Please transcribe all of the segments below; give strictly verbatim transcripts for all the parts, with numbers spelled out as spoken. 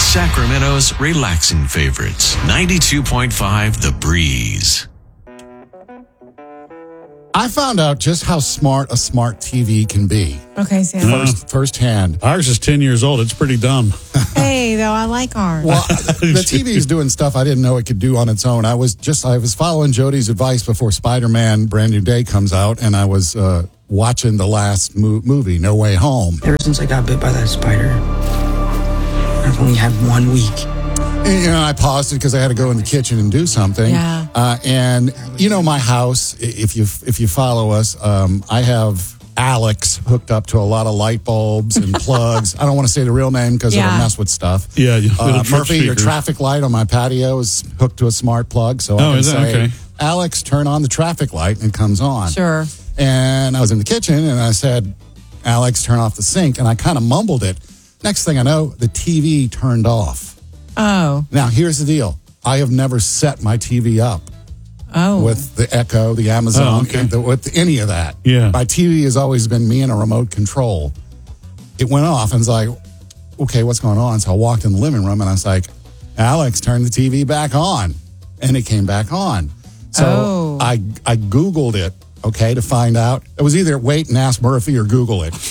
Sacramento's relaxing favorites. ninety-two point five The Breeze. I found out just how smart a smart T V can be. Okay, Sam. First, firsthand. Ours is ten years old. It's pretty dumb. Hey, though, I like ours. Well, the T V is doing stuff I didn't know it could do on its own. I was just, I was following Jody's advice before Spider-Man Brand New Day comes out, and I was uh, watching the last mo- movie, No Way Home. Ever since I got bit by that spider, I've only had one week. And, you know, I paused it because I had to go in the kitchen and do something. Yeah. Uh, and, you know, my house, if you if you follow us, um, I have Alex hooked up to a lot of light bulbs and plugs. I don't want to say the real name because Yeah. it'll mess with stuff. Yeah, you- Uh, little trip Murphy, your speakers. traffic light on my patio is hooked to a smart plug. So I Oh, can is that say, okay? Alex, turn on the traffic light, and it comes on. Sure. And I was in the kitchen and I said, Alex, turn off the sink. And I kind of mumbled it. Next thing I know, the T V turned off. Oh. Now, here's the deal. I have never set my T V up Oh. with the Echo, the Amazon, Oh, okay. the, with any of that. Yeah. My T V has always been me and a remote control. It went off and was like, okay, what's going on? So I walked in the living room and I was like, Alex, turn the T V back on. And it came back on. So Oh. I, I Googled it, okay, to find out. It was either wait and ask Murphy or Google it.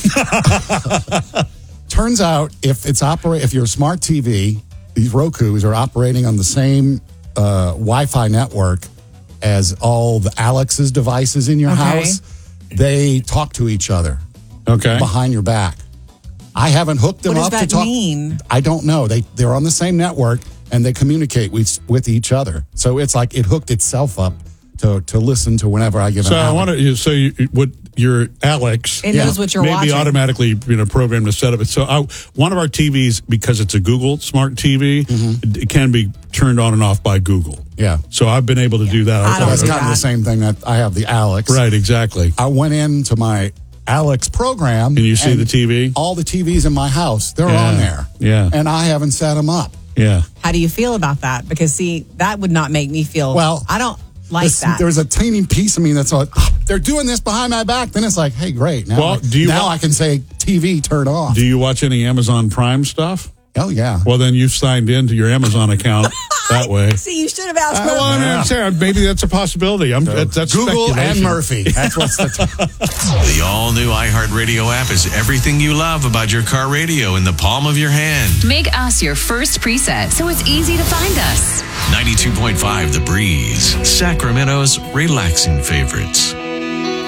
Turns out if it's operate, if your smart T V, these Rokus are operating on the same uh, Wi-Fi network as all the Alex's devices in your Okay. house, they talk to each other Okay. behind your back. I haven't hooked them What does up to that talk. mean? I don't know. They they're on the same network and they communicate with with each other. So it's like it hooked itself up to to listen to whenever I give So an I Alex. want to. So you, what your Alex It knows what you're may watching. be automatically you know programmed to set up it. So I, one of our T Vs, because it's a Google smart T V, it, it can be turned on and off by Google. Yeah. So I've been able to do that. I So don't that's do kind of that. the same thing that I have the Alex. Right. Exactly. I went into my Alex program. And you see the T V? All the T Vs in my house, they're Yeah. on there. Yeah. And I haven't set them up. Yeah. How do you feel about that? Because, see, that would not make me feel, Well, I don't like This- that. There's a teeny piece of me that's like, "Oh, they're doing this behind my back. Then it's like, hey, great. Now, Well, I, do you now wa- I can say T V turn off. Do you watch any Amazon Prime stuff? Oh, yeah. Well, then you've signed into your Amazon account that way. See, you should have asked I Murphy. want to say maybe that's a possibility. I'm that, that's Google and speculation. Murphy. That's what's the t- The all-new iHeartRadio app is everything you love about your car radio in the palm of your hand. Make us your first preset so it's easy to find us. ninety-two point five The Breeze. Sacramento's relaxing favorites.